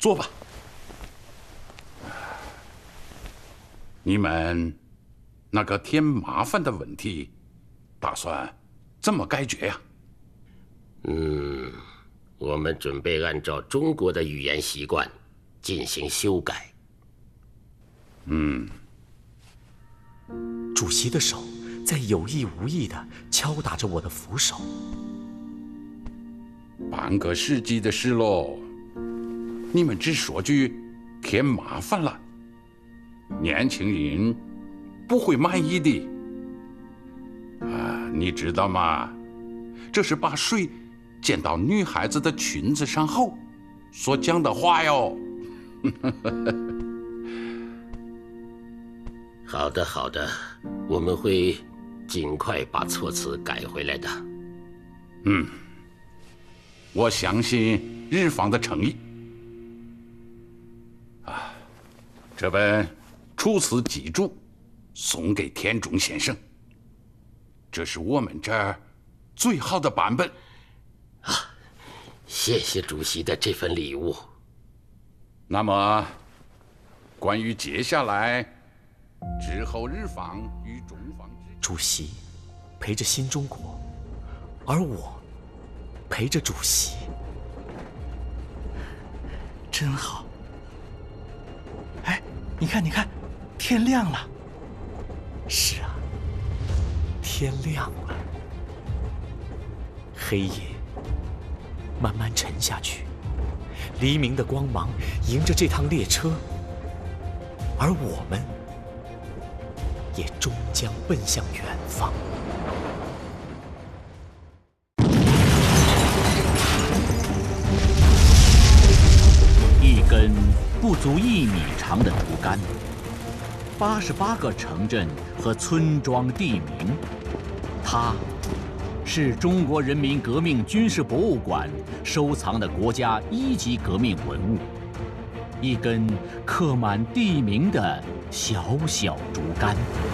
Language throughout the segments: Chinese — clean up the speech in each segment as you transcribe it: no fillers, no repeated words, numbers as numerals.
坐吧。你们那个添麻烦的问题，打算怎么解决呀？ 我们准备按照中国的语言习惯进行修改。 主席的手在有意无意地敲打着我的扶手。 半个世纪的事喽，你们只说句添麻烦了，年轻人不会满意的。你知道吗？这是把水溅到女孩子的裙子上后所讲的话哟。 好的，好的，我们会尽快把措辞改回来的。 我相信日方的诚意。这本《楚辞集注》送给田中先生，这是我们这儿最好的版本。 谢谢主席的这份礼物。 那么，关于接下来之后日方与中方主席陪着新中国，而我陪着主席， 真好。哎，你看，你看，天亮了。 是啊，天亮了。黑夜慢慢沉下去，黎明的光芒迎着这趟列车，而我们也终将奔向远方。 一根不足1米长的竹竿，88个城镇和村庄地名，它是中国人民革命军事博物馆收藏的国家1级革命文物，一根刻满地名的小小竹竿。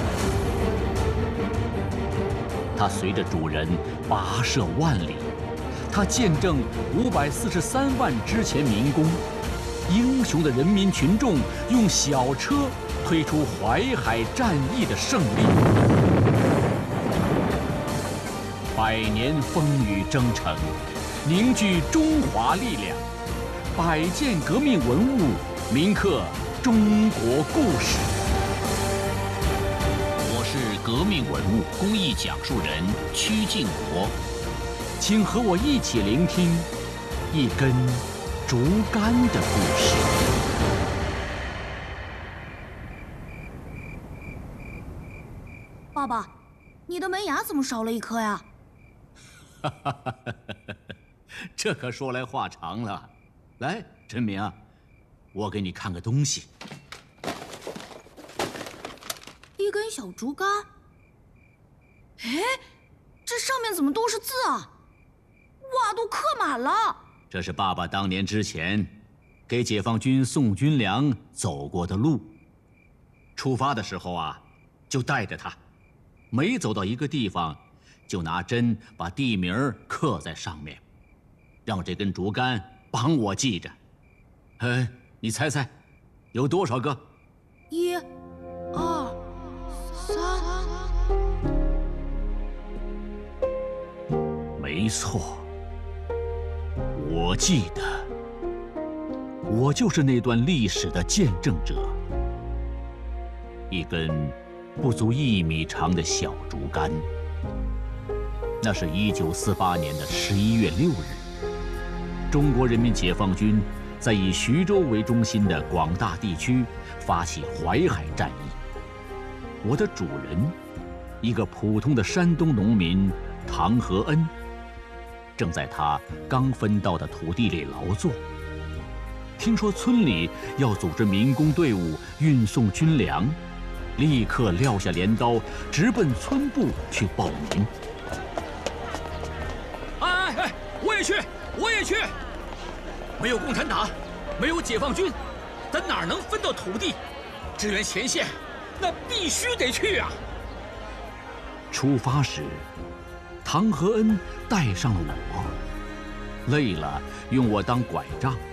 它随着主人跋涉万里，它见证543万之前民工。英雄的人民群众用小车推出淮海战役的胜利，100年风雨征程，凝聚中华力量，100件革命文物铭刻中国故事。我是革命文物公益讲述人曲靖国，请和我一起聆听一根竹竿的故事。 爸爸，你的门牙怎么少了一颗呀？ 这可说来话长了。来，陈明啊，我给你看个东西。 一根小竹竿。哎，这上面怎么都是字啊？哇，都刻满了。 这是爸爸当年之前给解放军送军粮走过的路。出发的时候啊，就带着它，每走到一个地方，就拿针把地名刻在上面，让这根竹竿帮我记着。你猜猜，有多少个 ？1、2、3。 没错。我记得，我就是那段历史的见证者。一根不足1米长的小竹竿，那是1948年的11月6日，中国人民解放军在以徐州为中心的广大地区发起淮海战役。我的主人，一个普通的山东农民唐和恩，正在他刚分到的土地里劳作。听说村里要组织民工队伍运送军粮，立刻撂下镰刀，直奔村部去报名。哎，我也去，我也去！没有共产党，没有解放军，咱哪能分到土地？支援前线，那必须得去啊！出发时，唐和恩带上了我，累了用我当拐杖。